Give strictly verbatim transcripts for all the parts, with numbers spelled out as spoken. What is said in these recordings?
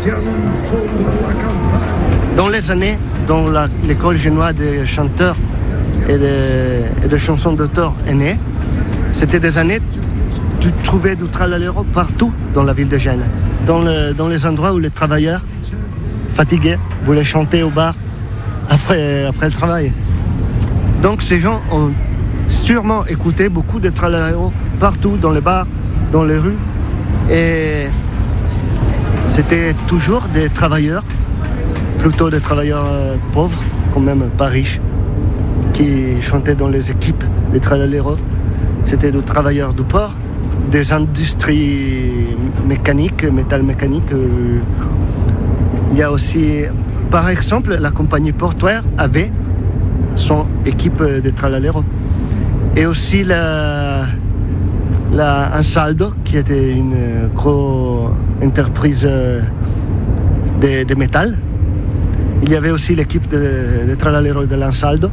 Dans les années, dans la, l'école génoise des chanteurs et des, et des chansons d'auteur est née, c'était des années, tu trouvais du tralalero partout dans la ville de Gênes. Dans, le, dans les endroits où les travailleurs fatigués voulaient chanter au bar après, après le travail. Donc ces gens ont sûrement écouté beaucoup de tralalero partout, dans les bars, dans les rues. Et c'était toujours des travailleurs, plutôt des travailleurs euh, pauvres, quand même pas riches, qui chantaient dans les équipes des tralalero. C'était des travailleurs du port, des industries mécaniques, métal mécanique. Euh, il y a aussi, par exemple, la compagnie portuaire avait son équipe de tralalero. Et aussi la, la Ansaldo, qui était une grosse entreprise de, de métal. Il y avait aussi l'équipe de, de tralalero de l'Ansaldo.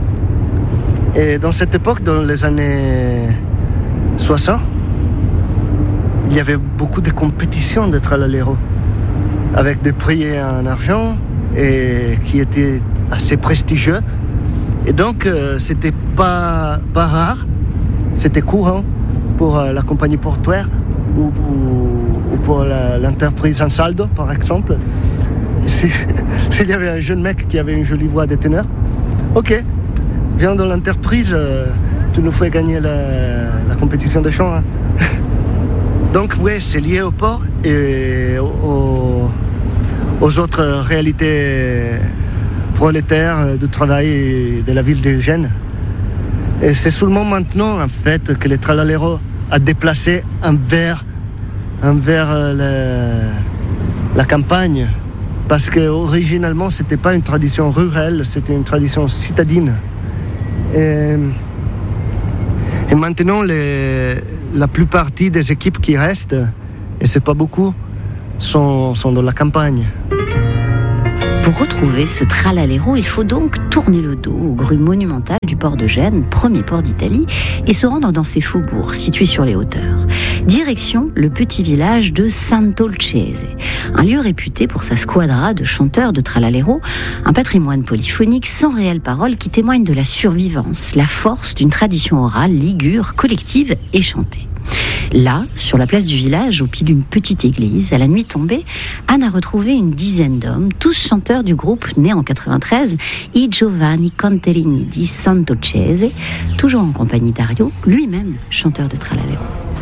Et dans cette époque, dans les années soixante, il y avait beaucoup de compétitions de tralalero, avec des prix en argent, et qui étaient assez prestigieux. Et donc, euh, c'était pas, pas rare, c'était courant pour euh, la compagnie portuaire ou, ou, ou pour la, l'entreprise Ansaldo, par exemple. Si, s'il y avait un jeune mec qui avait une jolie voix de ténor, ok, viens dans l'entreprise, euh, tu nous fais gagner la, la compétition de chant. Hein. Donc, oui, c'est lié au port et au, aux autres réalités prolétaires du travail de la ville de Gênes. Et c'est seulement maintenant, en fait, que les tralalero a déplacé envers, envers le, la campagne. Parce qu'originalement, ce n'était pas une tradition rurale, c'était une tradition citadine. Et, et maintenant, les, la plupart des équipes qui restent, et ce n'est pas beaucoup, sont, sont dans la campagne. Pour retrouver ce tralalero, il faut donc tourner le dos aux grues monumentales du port de Gênes, premier port d'Italie, et se rendre dans ses faubourgs situés sur les hauteurs. Direction le petit village de Sant'Olcese, un lieu réputé pour sa squadra de chanteurs de tralalero, un patrimoine polyphonique sans réelle parole qui témoigne de la survivance, la force d'une tradition orale ligure, collective et chantée. Là, sur la place du village, au pied d'une petite église, à la nuit tombée, Anne a retrouvé une dizaine d'hommes, tous chanteurs du groupe né en quatre-vingt-treize, I Giovanni Canterini di Sant'Olcese, toujours en compagnie d'Ario, lui-même chanteur de tralalero.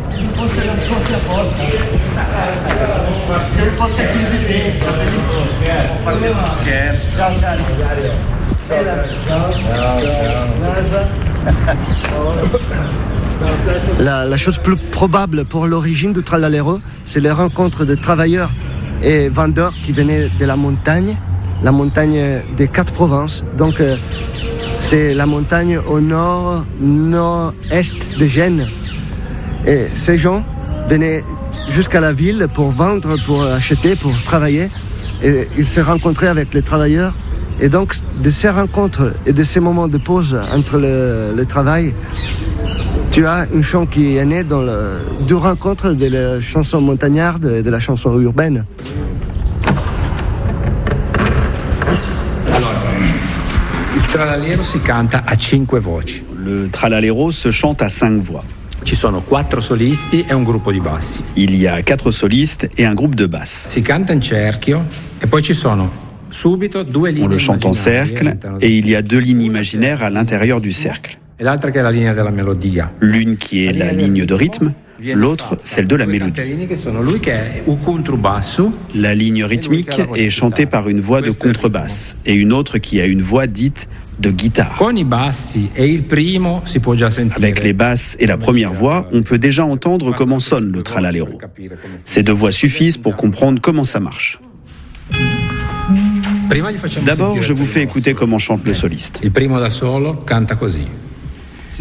La, la chose plus probable pour l'origine du tralalero, c'est les rencontres de travailleurs et vendeurs qui venaient de la montagne, la montagne des quatre provinces. Donc, euh, c'est la montagne au nord, nord-est de Gênes. Et ces gens venaient jusqu'à la ville pour vendre, pour acheter, pour travailler. Et ils se rencontraient avec les travailleurs. Et donc, de ces rencontres et de ces moments de pause entre le, le travail, tu as une chanson qui est née dans le, du rencontre de la chanson montagnarde et de la chanson urbaine. Allora, il tralalero si canta a cinque voci. Le tralalero se chante à cinq voix. Ci sono quattro solisti e un gruppo di bassi. Il y a quatre solistes et un groupe de basses. Si canta in cerchio e poi ci sono subito due linee. On le chante en cercle et il y a deux lignes imaginaires à l'intérieur du cercle. Et l'altra che è la linea della melodia. L'une qui est la ligne de rythme, l'autre celle de la mélodie. La ligne rythmique est chantée par une voix de contrebasse et une autre qui a une voix dite de guitare. Avec les basses et la première voix, on peut déjà entendre comment sonne le tralalero. Ces deux voix suffisent pour comprendre comment ça marche. D'abord, je vous fais écouter comment chante le soliste. Il primo da solo canta così.